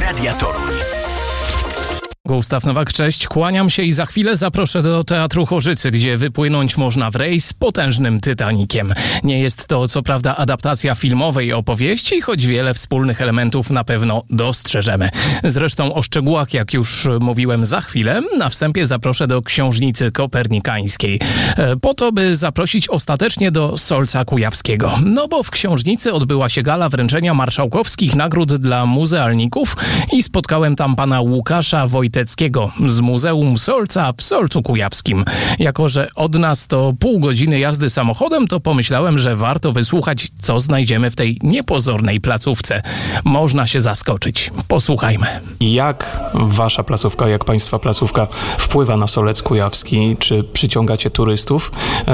Radia Toruń. Gustaw Nowak, cześć, kłaniam się i za chwilę zaproszę do Teatru Chorzycy, gdzie wypłynąć można w rejs z potężnym Titanikiem. Nie jest to co prawda adaptacja filmowej opowieści, choć wiele wspólnych elementów na pewno dostrzeżemy. Zresztą o szczegółach, jak już mówiłem, za chwilę. Na wstępie zaproszę do Książnicy Kopernikańskiej. Po to, by zaprosić ostatecznie do Solca Kujawskiego. No bo w Książnicy odbyła się gala wręczenia marszałkowskich nagród dla muzealników i spotkałem tam pana Łukasza Wojteckiego z Muzeum Solca w Solcu Kujawskim. Jako że od nas to pół godziny jazdy samochodem, to pomyślałem, że warto wysłuchać, co znajdziemy w tej niepozornej placówce. Można się zaskoczyć. Posłuchajmy. Jak wasza placówka, jak państwa placówka wpływa na Solec Kujawski? Czy przyciągacie turystów?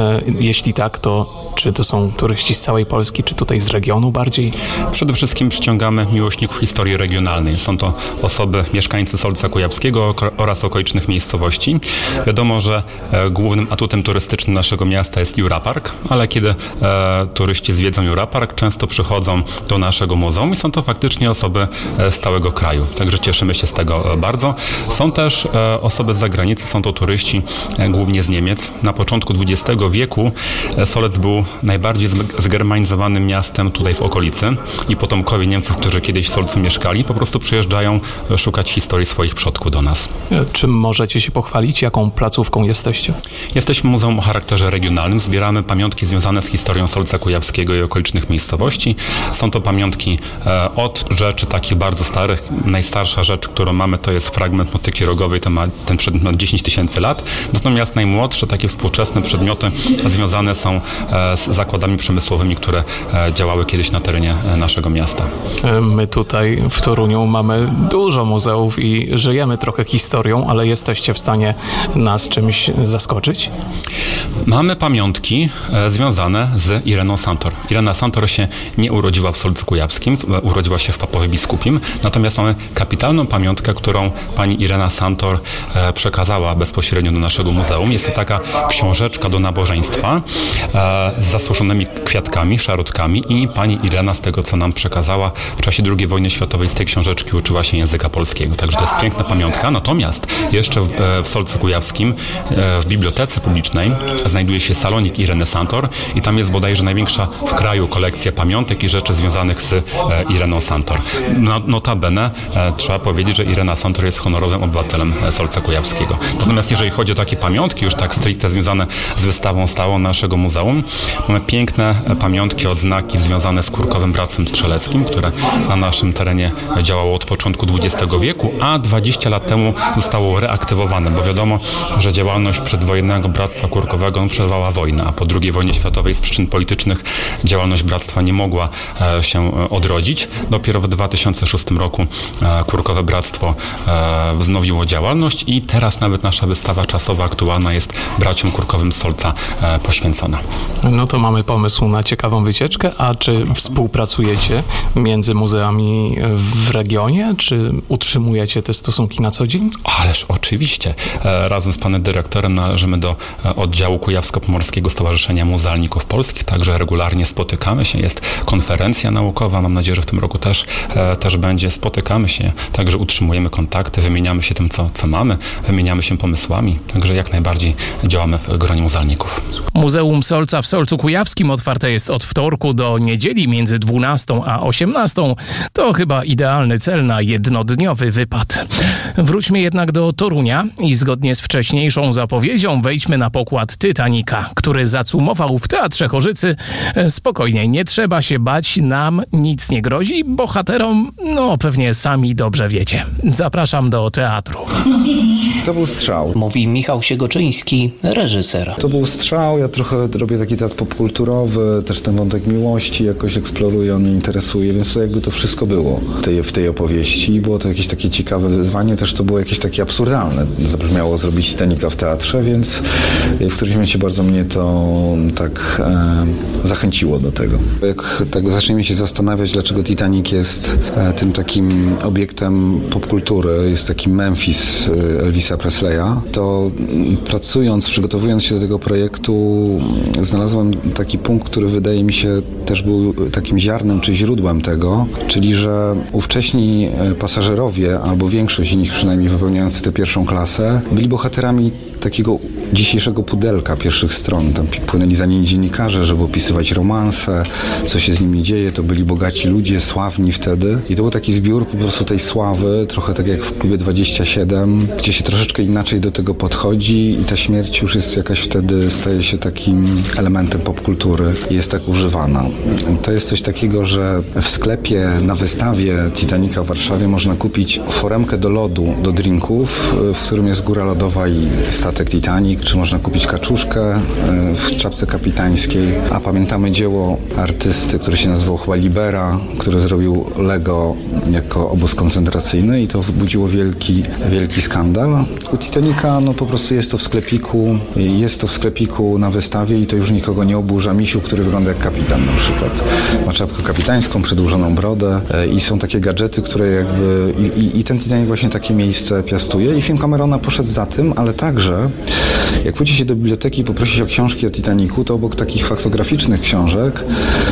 Jeśli tak, to czy to są turyści z całej Polski, czy tutaj z regionu bardziej? Przede wszystkim przyciągamy miłośników historii regionalnej. Są to osoby, mieszkańcy Solca Kujawskiego oraz okolicznych miejscowości. Wiadomo, że głównym atutem turystycznym naszego miasta jest Jurapark, ale kiedy turyści zwiedzą Jurapark, często przychodzą do naszego muzeum i są to faktycznie osoby z całego kraju. Także cieszymy się z tego bardzo. Są też osoby z zagranicy, są to turyści głównie z Niemiec. Na początku XX wieku Solec był najbardziej zgermanizowanym miastem tutaj w okolicy i potomkowie Niemców, którzy kiedyś w Solcu mieszkali, po prostu przyjeżdżają szukać historii swoich przodków do nas. Czym możecie się pochwalić? Jaką placówką jesteście? Jesteśmy muzeum o charakterze regionalnym. Zbieramy pamiątki związane z historią Solca Kujawskiego i okolicznych miejscowości. Są to pamiątki od rzeczy takich bardzo starych. Najstarsza rzecz, którą mamy, to jest fragment motyki rogowej. Ten przedmiot ma 10 tysięcy lat. Natomiast najmłodsze, takie współczesne przedmioty związane są z zakładami przemysłowymi, które działały kiedyś na terenie naszego miasta. My tutaj w Toruniu mamy dużo muzeów i żyjemy trochę historią, ale jesteście w stanie nas czymś zaskoczyć? Mamy pamiątki związane z Ireną Santor. Irena Santor się nie urodziła w Solcu Kujawskim, urodziła się w Papowie Biskupim, natomiast mamy kapitalną pamiątkę, którą pani Irena Santor przekazała bezpośrednio do naszego muzeum. Jest to taka książeczka do nabożeństwa z zasuszonymi kwiatkami, szarotkami i pani Irena, z tego co nam przekazała, w czasie II wojny światowej z tej książeczki uczyła się języka polskiego. Także to jest piękna pamiątka. Natomiast jeszcze w Solcu Kujawskim, w bibliotece publicznej znajduje się salonik Ireny Santor i tam jest bodajże największa w kraju kolekcja pamiątek i rzeczy związanych z Ireną Santor. Notabene trzeba powiedzieć, że Irena Santor jest honorowym obywatelem Solca Kujawskiego. Natomiast jeżeli chodzi o takie pamiątki, już tak stricte związane z wystawą stałą naszego muzeum, mamy piękne pamiątki, odznaki związane z Kurkowym Bractwem Strzeleckim, które na naszym terenie działało od początku XX wieku, a 20 lat temu zostało reaktywowane, bo wiadomo, że działalność przedwojennego Bractwa Kurkowego przerwała wojnę, a po II wojnie światowej z przyczyn politycznych działalność bractwa nie mogła się odrodzić. Dopiero w 2006 roku Kurkowe Bractwo wznowiło działalność i teraz nawet nasza wystawa czasowa aktualna jest braciom Kurkowym z Solca poświęcona. No to mamy pomysł na ciekawą wycieczkę, a czy współpracujecie między muzeami w regionie, czy utrzymujecie te stosunki na co dzień? Ależ oczywiście. Razem z panem dyrektorem należymy do oddziału Kujawsko-Pomorskiego Stowarzyszenia Muzealników Polskich, także regularnie spotykamy się. Jest konferencja naukowa, mam nadzieję, że w tym roku też będzie. Spotykamy się, także utrzymujemy kontakty, wymieniamy się tym, co mamy, wymieniamy się pomysłami, także jak najbardziej działamy w gronie muzealników. Muzeum Solca w Solcu Kujawskim otwarte jest od wtorku do niedzieli między 12 a 18. To chyba idealny cel na jednodniowy wypad. Wróćmy jednak do Torunia i zgodnie z wcześniejszą zapowiedzią wejdźmy na pokład Titanica, który zacumował w Teatrze Chorzycy. Spokojnie, nie trzeba się bać, nam nic nie grozi, bohaterom, no pewnie sami dobrze wiecie. Zapraszam do teatru. To był strzał. Mówi Michał Siegoczyński, reżyser. To był strzał, ja trochę robię taki teatr popkulturowy, też ten wątek miłości jakoś eksploruję, on mnie interesuje, więc to jakby to wszystko było w tej opowieści. Było to jakieś takie ciekawe wyzwanie, też to było jakieś takie absurdalne. Zabrzmiało zrobić Titanica w teatrze, więc w którymś momencie bardzo mnie to tak zachęciło do tego. Jak tak zaczniemy się zastanawiać, dlaczego Titanic jest tym takim obiektem popkultury, jest takim Memphis Elvisa Presleya, to pracując, przygotowując się do tego projektu, znalazłem tam taki punkt, który wydaje mi się też był takim ziarnem czy źródłem tego, czyli że ówcześni pasażerowie, albo większość z nich przynajmniej wypełniający tę pierwszą klasę, byli bohaterami takiego dzisiejszego pudelka pierwszych stron. Tam płynęli za nimi dziennikarze, żeby opisywać romanse, co się z nimi dzieje. To byli bogaci ludzie, sławni wtedy. I to był taki zbiór po prostu tej sławy, trochę tak jak w Klubie 27, gdzie się troszeczkę inaczej do tego podchodzi i ta śmierć już jest jakaś wtedy, staje się takim elementem popkultury i jest tak używana. To jest coś takiego, że w sklepie na wystawie Titanica w Warszawie można kupić foremkę do lodu, do drinków, w którym jest góra lodowa i statek Titanic, czy można kupić kaczuszkę w czapce kapitańskiej, a pamiętamy dzieło artysty, który się nazywał chyba Libera, który zrobił Lego jako obóz koncentracyjny i to budziło wielki skandal. U Titanica no po prostu jest to w sklepiku na wystawie i to już nikogo nie oburza. Misiu, który wygląda jak kapitan na przykład. Ma czapkę kapitańską, przedłużoną brodę i są takie gadżety, które jakby i ten Titanic właśnie takie miejsce piastuje i film Camerona poszedł za tym, ale także jak pójdzie się do biblioteki i poprosić o książki o Titanicu, to obok takich faktograficznych książek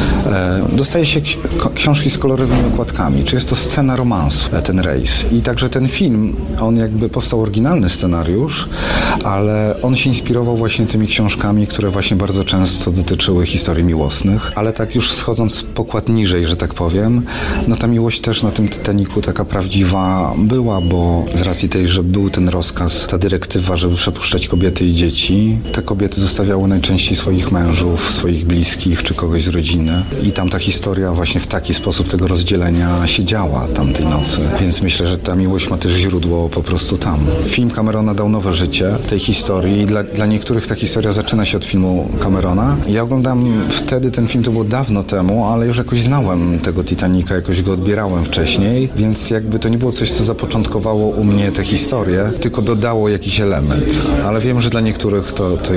dostaje się książki z kolorowymi okładkami. Czy jest to scena romansu, ten rejs. I także ten film, on jakby powstał oryginalny scenariusz, ale on się inspirował właśnie tymi książkami, które właśnie bardzo często dotyczyły historii miłosnych, ale tak już schodząc pokład niżej, że tak powiem, no ta miłość też na tym Titanicu taka prawdziwa była, bo z racji tej, że był ten rozkaz, ta dyrektywa, żeby przepuszczać kobiety i dzieci, te kobiety zostawiały najczęściej swoich mężów, swoich bliskich czy kogoś z rodziny i tam ta historia właśnie w taki sposób tego rozdzielenia się działa tamtej nocy, więc myślę, że ta miłość ma też źródło po prostu tam. Film Camerona dał nowe życie tej historii i dla niektórych ta historia zaczyna się od filmu Camerona. Ja oglądam wtedy ten film, to było dawno temu, ale już jakoś znałem tego Titanica, jakoś go odbierałem wcześniej, więc jakby to nie było coś, co zapoczątkowało u mnie tę historię, tylko dodało jakiś element. Ale wiem, że dla niektórych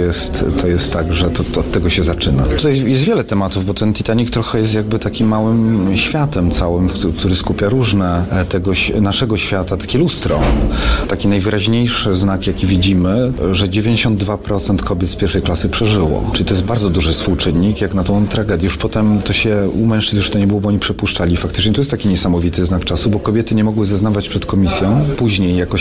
to jest tak, że to od tego się zaczyna. Tutaj jest wiele tematów, bo ten Titanic trochę jest jakby takim małym światem całym, który skupia różne tego naszego świata, takie lustro. Taki najwyraźniejszy znak, jaki widzimy, że 92% kobiet z pierwszej klasy przeżyło. Czyli to jest bardzo duży współczynnik, jak na tą tragedię. Już potem to się u mężczyzn już to nie było, bo oni przepuszczali. Faktycznie to jest taki niesamowity znak czasu, bo kobiety nie mogły zeznawać przed komisją. Później jako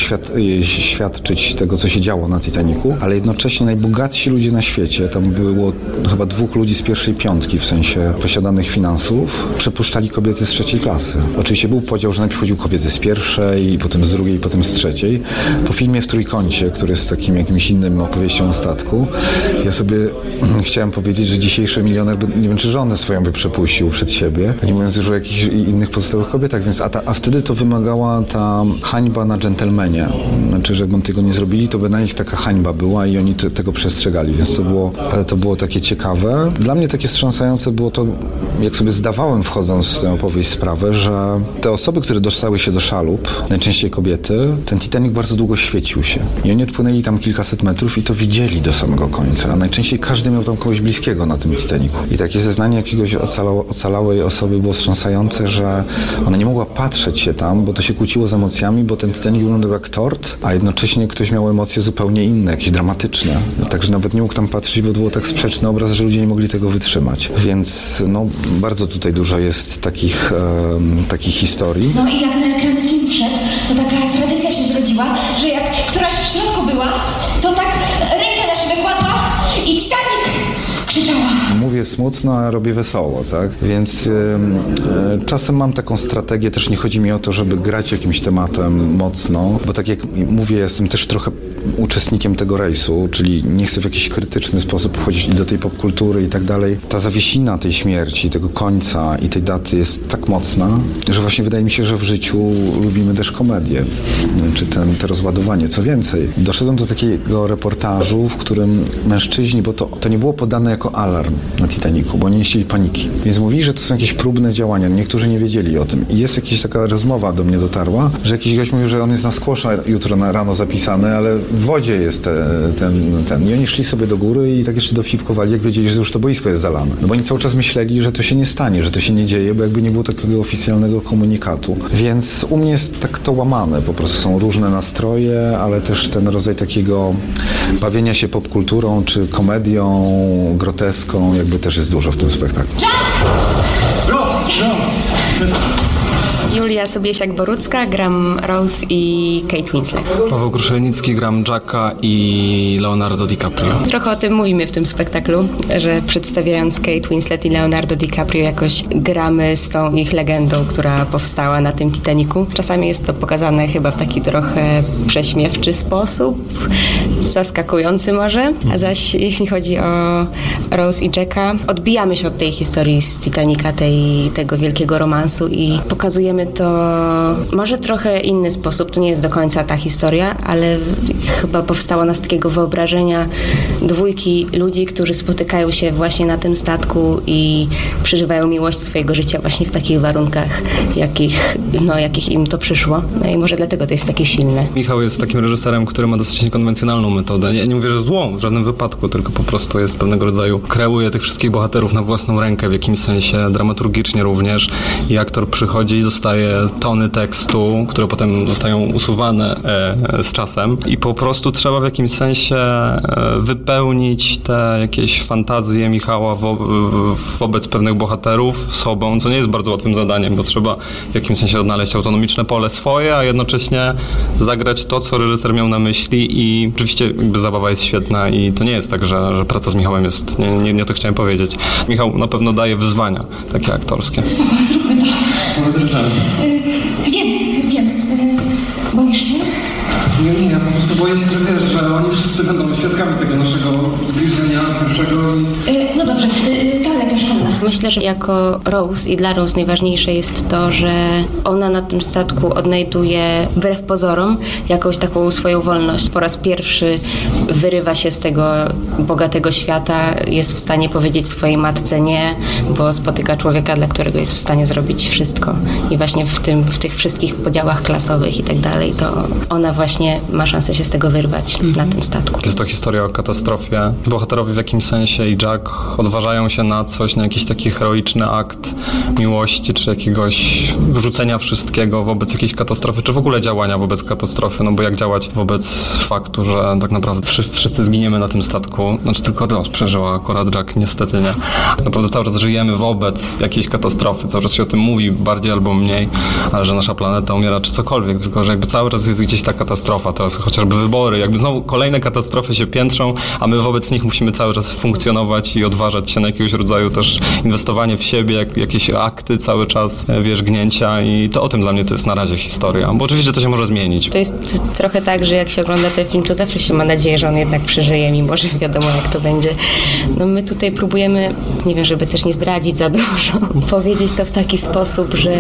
świadczyć tego, co się działo na Titanicu, ale jednocześnie najbogatsi ludzie na świecie, tam było chyba 2 ludzi z pierwszej piątki w sensie posiadanych finansów, przepuszczali kobiety z trzeciej klasy. Oczywiście był podział, że najpierw chodził kobiety z pierwszej, potem z drugiej, potem z trzeciej. Po filmie W trójkącie, który jest takim jakimś innym opowieścią o statku, ja sobie chciałem powiedzieć, że dzisiejszy milioner, nie wiem, czy żonę swoją by przepuścił przed siebie, nie mówiąc już o jakichś innych pozostałych kobietach, więc a wtedy to wymagała ta hańba na dżentelmenie. Znaczy, że jakby tego nie zrobili, to by na nich taka hańba była i oni tego przestrzegali, więc to było takie ciekawe. Dla mnie takie wstrząsające było to, jak sobie zdawałem, wchodząc w tę opowieść, sprawę, że te osoby, które dostały się do szalup, najczęściej kobiety, ten Titanic bardzo długo świecił się. I oni odpłynęli tam kilkaset metrów i to widzieli do samego końca, a najczęściej każdy miał tam kogoś bliskiego na tym Titanicu. I takie zeznanie jakiegoś ocalałej osoby było wstrząsające, że ona nie mogła patrzeć się tam, bo to się kłóciło z emocjami, bo ten Titanic wyglądał jak tort, a jednocześnie ktoś miał emocje zupełnie inne, jakieś dramatyczne. Także nawet nie mógł tam patrzeć, bo to był tak sprzeczny obraz, że ludzie nie mogli tego wytrzymać. Więc no, bardzo tutaj dużo jest takich historii. No i jak na ekrany film wszedł, to taka tradycja się zrodziła, że jak któraś w środku była, to tak rękę na szybę kładła i Titanic krzyczała. Mówię smutno, a robię wesoło, tak? Więc czasem mam taką strategię, też nie chodzi mi o to, żeby grać jakimś tematem mocno, bo tak jak mówię, jestem też trochę uczestnikiem tego rejsu, czyli nie chcę w jakiś krytyczny sposób wchodzić i do tej popkultury i tak dalej. Ta zawiesina tej śmierci, tego końca i tej daty jest tak mocna, że właśnie wydaje mi się, że w życiu lubimy też komedię, czy te rozładowanie. Co więcej, doszedłem do takiego reportażu, w którym mężczyźni, bo to nie było podane jako alarm na Titanicu, bo oni nie chcieli paniki. Więc mówili, że to są jakieś próbne działania. Niektórzy nie wiedzieli o tym. I jest jakaś taka rozmowa do mnie dotarła, że jakiś gość mówił, że on jest na squasha jutro rano zapisany, ale w wodzie jest ten. I oni szli sobie do góry i tak jeszcze dowcipkowali, jak wiedzieli, że już to boisko jest zalane. No bo oni cały czas myśleli, że to się nie stanie, że to się nie dzieje, bo jakby nie było takiego oficjalnego komunikatu. Więc u mnie jest tak to łamane. Po prostu są różne nastroje, ale też ten rodzaj takiego bawienia się popkulturą, czy komedią, groteską, jakby też jest dużo w tym spektaklu. Julia Sobiesiak-Borucka, gram Rose i Kate Winslet. Paweł Kruszelnicki, gram Jacka i Leonardo DiCaprio. Trochę o tym mówimy w tym spektaklu, że przedstawiając Kate Winslet i Leonardo DiCaprio jakoś gramy z tą ich legendą, która powstała na tym Titanicu. Czasami jest to pokazane chyba w taki trochę prześmiewczy sposób, zaskakujący może, a zaś jeśli chodzi o Rose i Jacka, odbijamy się od tej historii z Titanica, tego wielkiego romansu i pokazujemy to może trochę inny sposób. To nie jest do końca ta historia, ale chyba powstało nas takiego wyobrażenia dwójki ludzi, którzy spotykają się właśnie na tym statku i przeżywają miłość swojego życia właśnie w takich warunkach, jakich im to przyszło. No i może dlatego to jest takie silne. Michał jest takim reżyserem, który ma dosyć niekonwencjonalną metodę. Ja nie mówię, że złą w żadnym wypadku, tylko po prostu jest pewnego rodzaju, kreuje tych wszystkich bohaterów na własną rękę, w jakimś sensie dramaturgicznie również i aktor przychodzi i dostaje tony tekstu, które potem zostają usuwane z czasem i po prostu trzeba w jakimś sensie wypełnić te jakieś fantazje Michała wobec pewnych bohaterów sobą, co nie jest bardzo łatwym zadaniem, bo trzeba w jakimś sensie odnaleźć autonomiczne pole swoje, a jednocześnie zagrać to, co reżyser miał na myśli i oczywiście jakby zabawa jest świetna i to nie jest tak, że praca z Michałem jest, nie to chciałem powiedzieć. Michał na pewno daje wyzwania takie aktorskie. Zróbmy to. Co my drżemy? Wiem. Boisz się? Nie, po prostu boję się, że wiesz, że oni wszyscy będą świadkami tego naszego zbliżenia pierwszego. No dobrze, toaleta szkolna. Myślę, że jako Rose i dla Rose najważniejsze jest to, że ona na tym statku odnajduje wbrew pozorom jakąś taką swoją wolność. Po raz pierwszy wyrywa się z tego bogatego świata, jest w stanie powiedzieć swojej matce nie, bo spotyka człowieka, dla którego jest w stanie zrobić wszystko. I właśnie w tych wszystkich podziałach klasowych i tak dalej, to ona właśnie ma szansę się z tego wyrwać na tym statku. Jest to historia o katastrofie. Bohaterowie w jakimś sensie i Jack odważają się na coś, na jakiś taki heroiczny akt miłości, czy jakiegoś wyrzucenia wszystkiego wobec jakiejś katastrofy, czy w ogóle działania wobec katastrofy, no bo jak działać wobec faktu, że tak naprawdę wszyscy zginiemy na tym statku, znaczy tylko Rose przeżyła, akurat Jack niestety nie. Naprawdę cały czas żyjemy wobec jakiejś katastrofy, cały czas się o tym mówi bardziej albo mniej, ale że nasza planeta umiera, czy cokolwiek, tylko że jakby cały czas jest gdzieś ta katastrofa, teraz chociażby wybory, jakby znowu kolejne katastrofy się piętrzą, a my wobec nich musimy cały czas funkcjonować i odważać się na jakiegoś rodzaju też inwestowanie w siebie, jakieś akty cały czas, gnięcia i to o tym dla mnie to jest na razie historia, bo oczywiście to się może zmienić. To jest trochę tak, że jak się ogląda ten film, to zawsze się ma nadzieję, że on jednak przeżyje, mimo że wiadomo jak to będzie. No my tutaj próbujemy, nie wiem, żeby też nie zdradzić za dużo, powiedzieć to w taki sposób, że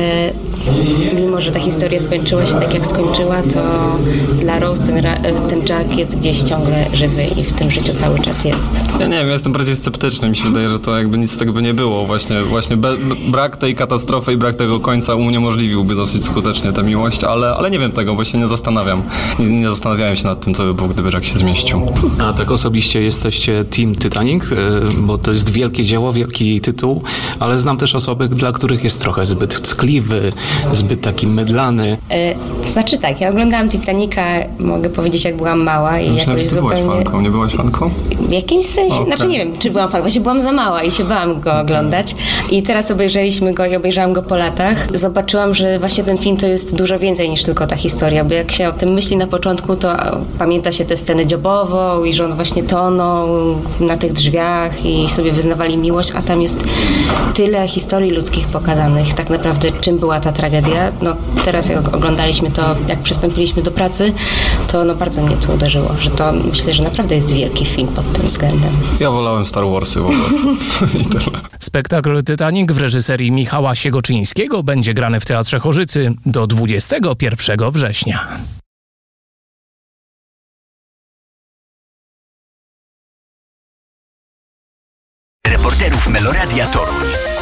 mimo, że ta historia skończyła się tak jak skończyła, to dla Rose ten Jack jest gdzieś ciągle żywy i w tym życiu cały czas jest. Ja nie wiem, ja jestem bardziej sceptyczny. Mi się wydaje, że to jakby nic z tego by nie było. Właśnie brak tej katastrofy i brak tego końca uniemożliwiłby dosyć skutecznie tę miłość, ale nie wiem tego, bo się nie zastanawiam. Nie zastanawiałem się nad tym, co by było, gdyby Jack się zmieścił. A tak osobiście jesteście Team Titanic, bo to jest wielkie dzieło, wielki tytuł, ale znam też osoby, dla których jest trochę zbyt ckliwy, zbyt taki mydlany. To znaczy tak, ja oglądałam Titanica, mogę powiedzieć, jak byłam mała i myślałem, jakoś że zupełnie... byłaś fanką. Nie byłaś fanką? W jakimś sensie, Okay. Znaczy nie wiem, czy byłam fanką, właśnie byłam za mała i się bałam go oglądać. I teraz obejrzeliśmy go i obejrzałam go po latach. Zobaczyłam, że właśnie ten film to jest dużo więcej niż tylko ta historia, bo jak się o tym myśli na początku, to pamięta się tę scenę dziobową i że on właśnie tonął na tych drzwiach i sobie wyznawali miłość, a tam jest tyle historii ludzkich pokazanych, tak naprawdę czym była ta tragedia. No teraz jak oglądaliśmy to, jak przystąpiliśmy do pracy, to no bardzo mnie to uderzyło, że to myślę, że naprawdę jest wielki film pod tym względem. Ja wolałem Star Warsy po prostu. I tyle. Spektakl Titanic w reżyserii Michała Siegoczyńskiego będzie grany w Teatrze Chorzycy do 21 września. Reporterów Meloradia Toruń.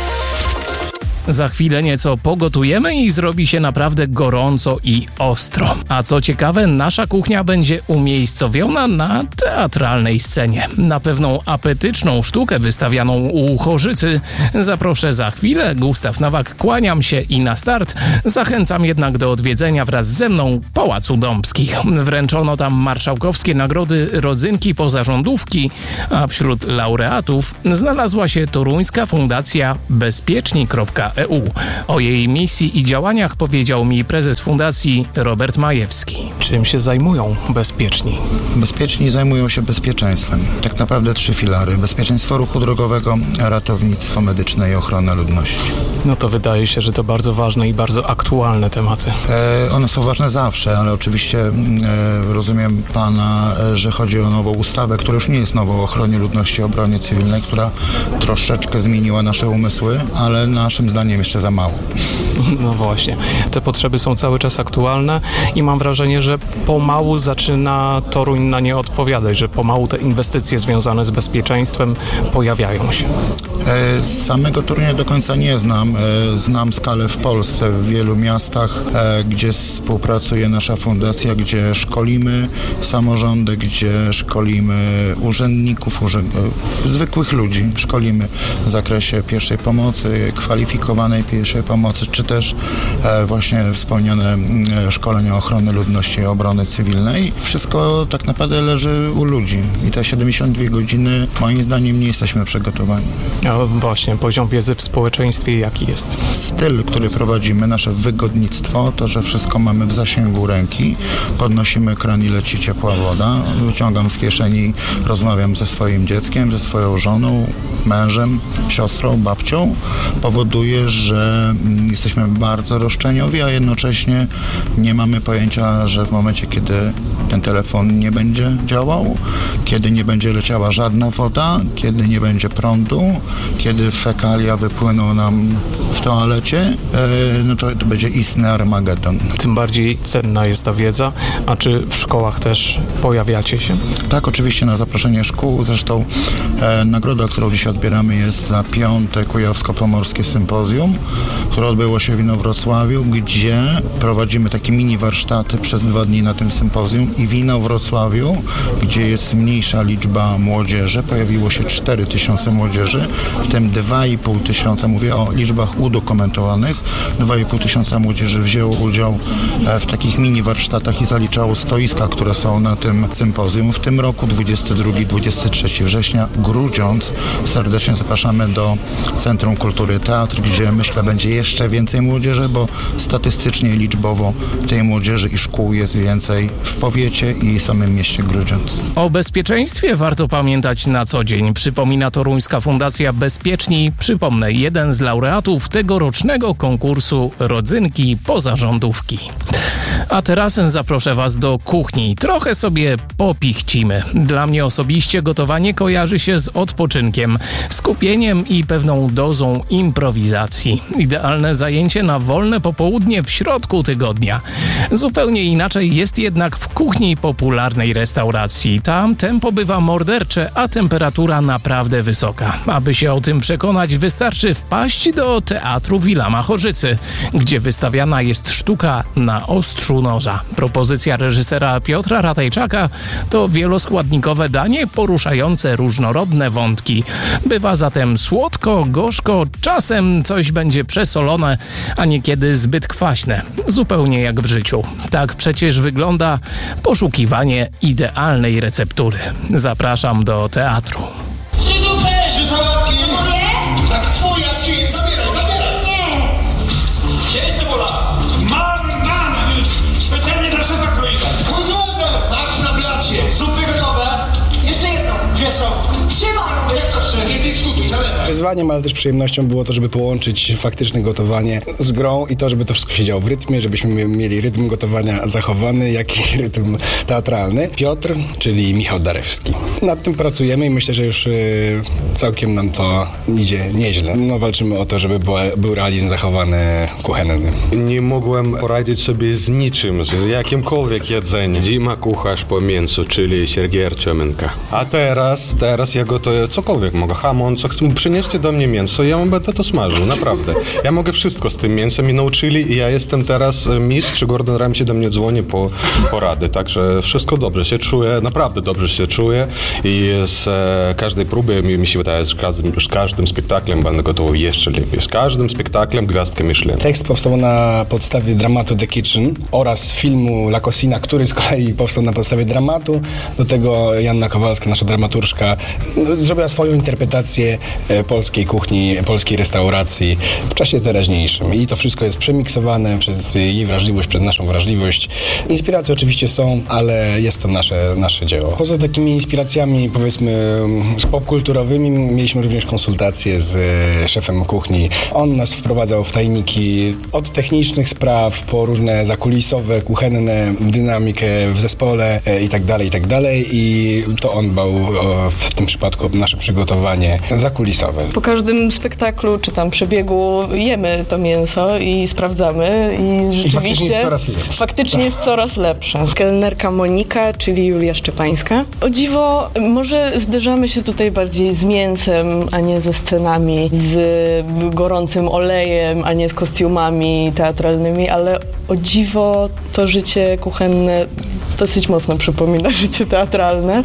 Za chwilę nieco pogotujemy i zrobi się naprawdę gorąco i ostro. A co ciekawe, nasza kuchnia będzie umiejscowiona na teatralnej scenie. Na pewną apetyczną sztukę wystawianą u Chorzycy zaproszę za chwilę. Gustaw Nowak, kłaniam się i na start. Zachęcam jednak do odwiedzenia wraz ze mną Pałacu Dąbskich. Wręczono tam marszałkowskie nagrody Rodzynki Pozarządówki, a wśród laureatów znalazła się toruńska fundacja Bezpieczni.eu. O jej misji i działaniach powiedział mi prezes fundacji Robert Majewski. Czym się zajmują Bezpieczni? Bezpieczni zajmują się bezpieczeństwem. Tak naprawdę 3 filary. Bezpieczeństwo ruchu drogowego, ratownictwo medyczne i ochrona ludności. No to wydaje się, że to bardzo ważne i bardzo aktualne tematy. One są ważne zawsze, ale oczywiście rozumiem pana, że chodzi o nową ustawę, która już nie jest nową o ochronie ludności i obronie cywilnej, która troszeczkę zmieniła nasze umysły, ale naszym zdaniem jeszcze za mało. No właśnie. Te potrzeby są cały czas aktualne i mam wrażenie, że pomału zaczyna Toruń na nie odpowiadać, że pomału te inwestycje związane z bezpieczeństwem pojawiają się. Samego Torunia do końca nie znam. Znam skalę w Polsce, w wielu miastach, gdzie współpracuje nasza fundacja, gdzie szkolimy samorządy, gdzie szkolimy urzędników, zwykłych ludzi. Szkolimy w zakresie pierwszej pomocy, kwalifikowanej pierwszej pomocy, czy też właśnie wspomniane szkolenia ochrony ludności i obrony cywilnej. Wszystko tak naprawdę leży u ludzi i te 72 godziny moim zdaniem nie jesteśmy przygotowani. A właśnie, poziom wiedzy w społeczeństwie jaki jest? Styl, który prowadzimy, nasze wygodnictwo, to, że wszystko mamy w zasięgu ręki, podnosimy kran i leci ciepła woda, wyciągam z kieszeni, rozmawiam ze swoim dzieckiem, ze swoją żoną, mężem, siostrą, babcią, powoduje, że jesteśmy bardzo roszczeniowi, a jednocześnie nie mamy pojęcia, że w momencie, kiedy ten telefon nie będzie działał, kiedy nie będzie leciała żadna woda, kiedy nie będzie prądu, kiedy fekalia wypłyną nam w toalecie, no to będzie istny Armagedon. Tym bardziej cenna jest ta wiedza, a czy w szkołach też pojawiacie się? Tak, oczywiście na zaproszenie szkół. Zresztą nagroda, którą dzisiaj odbieramy, jest za 5. Kujawsko-Pomorskie Sympozjum, które odbyło się w Inowrocławiu, gdzie prowadzimy takie mini warsztaty przez 2 dni na tym sympozjum i w Inowrocławiu, gdzie jest mniejsza liczba młodzieży, pojawiło się 4000 młodzieży, w tym 2500, mówię o liczbach udokumentowanych, 2500 młodzieży wzięło udział w takich mini warsztatach i zaliczało stoiska, które są na tym sympozjum. W tym roku 22-23 września, Grudziądz, serdecznie zapraszamy do Centrum Kultury Teatr, gdzie myślę będzie jeszcze więcej młodzieży, bo statystycznie, liczbowo tej młodzieży i szkół jest więcej w powiecie i samym mieście Grudziądz. O bezpieczeństwie warto pamiętać na co dzień. Przypomina toruńska fundacja Bezpieczni. Przypomnę, jeden z laureatów tegorocznego konkursu Rodzynki Pozarządówki. A teraz zaproszę Was do kuchni. Trochę sobie popichcimy. Dla mnie osobiście gotowanie kojarzy się z odpoczynkiem, skupieniem i pewną dozą improwizacji. Idealne zajęcie na wolne popołudnie w środku tygodnia. Zupełnie inaczej jest jednak w kuchni popularnej restauracji. Tam tempo bywa mordercze, a temperatura naprawdę wysoka. Aby się o tym przekonać, wystarczy wpaść do Teatru Wilama Chorzycy, gdzie wystawiana jest sztuka Na ostrzu noża. Propozycja reżysera Piotra Ratajczaka to wieloskładnikowe danie poruszające różnorodne wątki. Bywa zatem słodko, gorzko, czasem coś będzie przesolone, a niekiedy zbyt kwaśne. Zupełnie jak w życiu. Tak przecież wygląda poszukiwanie idealnej receptury. Zapraszam do teatru. 3 zupy! 3 sałatki! Moje? Tak twoja, ci zabieraj! Nie! Gdzie jest cebula? Mam! Specjalnie dla szefa kroiłem. Hodowna! Masz na blacie. Zupy gotowe? Jeszcze jedno. Gdzie są? Trzymaj! Jak zawsze, nie dyskutuj, nalewaj. Wyzwaniem, ale też przyjemnością było to, żeby połączyć faktyczne gotowanie z grą i to, żeby to wszystko się działo w rytmie, żebyśmy mieli rytm gotowania zachowany, jak i rytm teatralny. Piotr, czyli Michał Darewski. Nad tym pracujemy i myślę, że już całkiem nam to idzie nieźle. No, walczymy o to, żeby był realizm zachowany kuchenny. Nie mogłem poradzić sobie z niczym, z jakimkolwiek jedzeniem. Dima kucharz po mięsu, czyli Sergiej Arciomenko. A teraz ja gotuję cokolwiek mogę. Hamon, co przyniesie przynieście do mnie mięso, ja wam będę to smażył, naprawdę. Ja mogę wszystko z tym mięsem i nauczyli i ja jestem teraz mistrz, Gordon Ramsay do mnie dzwoni po rady, także wszystko dobrze się czuję, naprawdę dobrze się czuję i z każdej próby mi się wydaje, że z każdym spektaklem będę gotowy jeszcze lepiej. Z każdym spektaklem gwiazdka Michelin. Tekst powstał na podstawie dramatu The Kitchen oraz filmu La Cocina, który z kolei powstał na podstawie dramatu. Do tego Joanna Kowalska, nasza dramaturżka, zrobiła swoją interpretację polskiej kuchni, polskiej restauracji w czasie teraźniejszym. I to wszystko jest przemiksowane przez jej wrażliwość, przez naszą wrażliwość. Inspiracje oczywiście są, ale jest to nasze dzieło. Poza takimi inspiracjami, powiedzmy, popkulturowymi, mieliśmy również konsultacje z szefem kuchni. On nas wprowadzał w tajniki od technicznych spraw po różne zakulisowe, kuchenne, dynamikę w zespole i tak dalej. I to on dbał w tym przypadku o nasze przygotowanie zakulisowe. Po każdym spektaklu czy tam przebiegu jemy to mięso i sprawdzamy i rzeczywiście faktycznie jest coraz lepsze. Kelnerka Monika, czyli Julia Szczepańska. O dziwo, może zderzamy się tutaj bardziej z mięsem, a nie ze scenami, z gorącym olejem, a nie z kostiumami teatralnymi, ale o dziwo to życie kuchenne dosyć mocno przypomina życie teatralne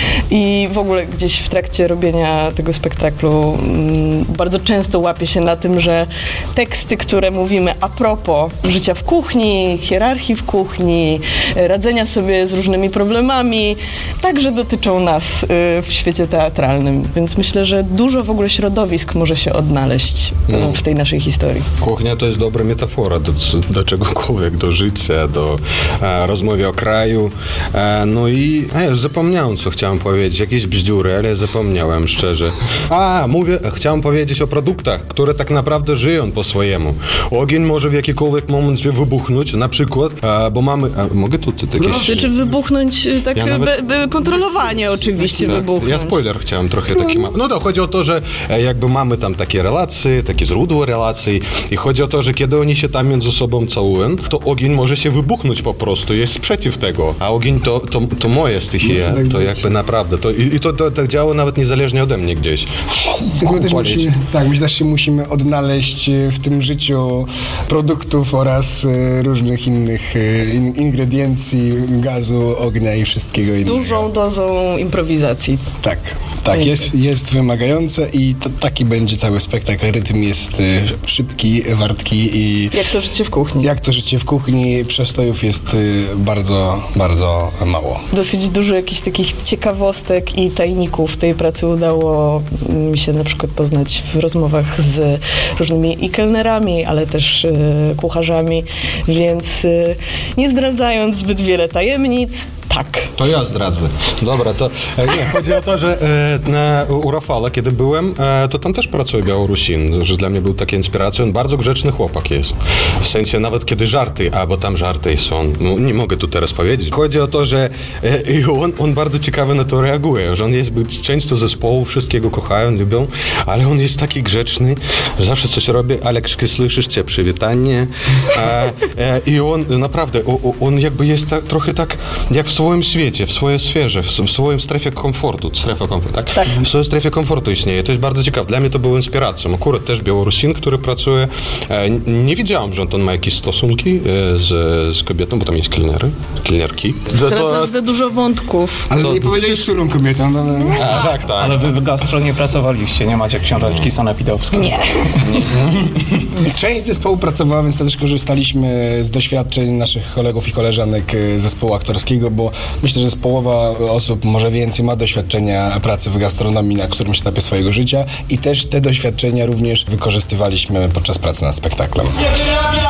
i w ogóle gdzieś w trakcie robienia tego spektaklu bardzo często łapię się na tym, że teksty, które mówimy a propos życia w kuchni, hierarchii w kuchni, radzenia sobie z różnymi problemami, także dotyczą nas w świecie teatralnym. Więc myślę, że dużo w ogóle środowisk może się odnaleźć w tej naszej historii. Kuchnia to jest dobra metafora do czegokolwiek, do życia, do rozmowy o kraju. No i ja już zapomniałem, co chciałem powiedzieć. Jakieś bzdury, ale zapomniałem szczerze. Chciałem powiedzieć o produktach, które tak naprawdę żyją po swojemu. Ogień może w jakikolwiek moment wybuchnąć, na przykład, bo mamy... mogę tu jakieś... Znaczy wybuchnąć tak kontrolowanie oczywiście wybuchnąć. Ja spoiler chciałem trochę taki... No to chodzi o to, że jakby mamy tam takie relacje, takie źródło relacji i chodzi o to, że kiedy oni się tam między sobą całują, to ogień może się wybuchnąć po prostu, jest sprzeciw tego. A ogień to moja stοιχia, to jakby naprawdę. To działa nawet niezależnie ode mnie gdzieś. My też się musimy odnaleźć w tym życiu produktów oraz różnych innych ingrediencji, gazu, ognia i wszystkiego innego. Z dużą dozą improwizacji. Tak, jest wymagające i taki będzie cały spektakl. Rytm jest szybki, wartki i... Jak to życie w kuchni. Przestojów jest bardzo, bardzo mało. Dosyć dużo jakichś takich ciekawostek i tajników tej pracy udało mi się na przykład poznać w rozmowach z różnymi i kelnerami, ale też kucharzami, więc nie zdradzając zbyt wiele tajemnic, tak. To ja zdradzę. Dobra, to chodzi o to, że u Rafała, kiedy byłem, to tam też pracuje Białorusin, że dla mnie był taka inspiracja. On bardzo grzeczny chłopak jest. W sensie nawet kiedy żarty, bo tam żarty są, nie mogę tu teraz powiedzieć. Chodzi o to, że on bardzo ciekawie na to reaguje, że on jest częścią zespołu, wszystkiego kochają, lubią, ale on jest taki grzeczny, zawsze coś robi. Alekski, słyszysz cię, przywitanie. I on naprawdę, on jakby jest trochę tak, jak w swoim świecie, w swojej sferze, w swoim strefie komfortu. Tak? W swojej strefie komfortu istnieje. To jest bardzo ciekawe. Dla mnie to było inspiracją. Akurat też Białorusin, który pracuje. Nie wiedziałam, że on ma jakieś stosunki z kobietą, bo tam jest kelnerki. Zdradzasz za dużo wątków. Ale nie powiedzieli, z którą kobietą. Tak. Ale wy w gastro nie pracowaliście, nie macie książeczki sanepidowskiej. Nie. Część zespołu pracowała, więc też korzystaliśmy z doświadczeń naszych kolegów i koleżanek zespołu aktorskiego, bo myślę, że z połowa osób, może więcej, ma doświadczenia pracy w gastronomii na którymś etapie swojego życia i też te doświadczenia również wykorzystywaliśmy podczas pracy nad spektaklem.